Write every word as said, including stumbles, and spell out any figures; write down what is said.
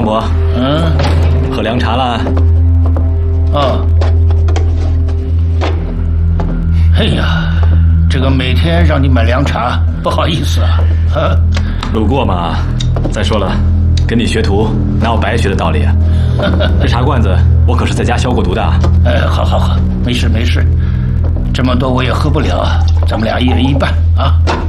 伯， 嗯， 喝凉茶了。 哦，哎呀，这个每天让你买凉茶，不好意思啊。啊路过嘛。再说了，跟你学徒哪有白学的道理啊？这茶罐子我可是在家消过毒的。 哎，好好好，没事没事，这么多我也喝不了，咱们俩一人一半啊。